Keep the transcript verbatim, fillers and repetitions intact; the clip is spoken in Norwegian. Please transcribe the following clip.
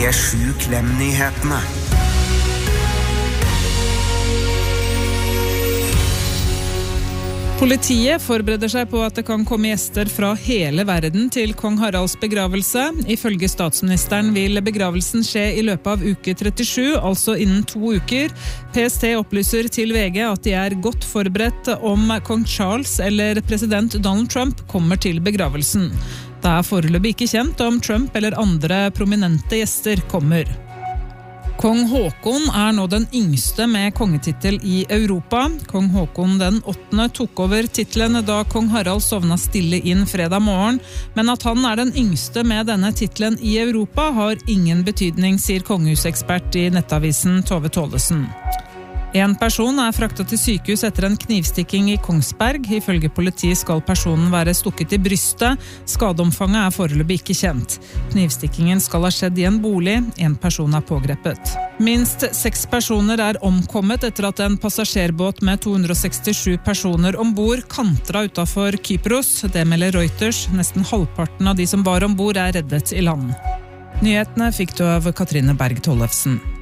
P sju Klem-nyhetene. Politiet forbereder seg på at det kan komme gjester fra hele verden til kong Haralds begravelse. Ifølge statsministeren vil begravelsen skje i løpet av uke trettisju, altså innen to uker. P S T opplyser til V G at de er godt forberedt om kong Charles eller president Donald Trump kommer til begravelsen. Det er foreløpig ikke kjent om Trump eller andre prominente gjester kommer. Kong Håkon er nå den yngste med kongetittel i Europa. Kong Håkon den åttende tok over titlen da kong Harald sovna stille inn fredag morgen, men at han er den yngste med denne titlen i Europa har ingen betydning, sier kongehusekspert i nettavisen Tove Tollesen. En person er fraktet til sykehus etter en knivstikking i Kongsberg. Ifølge politiet skal personen være stukket i brystet. Skadeomfanget er foreløpig ikke kjent. Knivstikkingen skal ha skjedd i en bolig. En person er pågrepet. Minst seks personer er omkommet etter at en passasjerbåt med to hundre og sekstisju personer ombord kantra utenfor Kypros. Det melder Reuters. Nesten halvparten av de som var ombord er reddet i land. Nyhetene fikk du av Katrine Berg Tollefsen.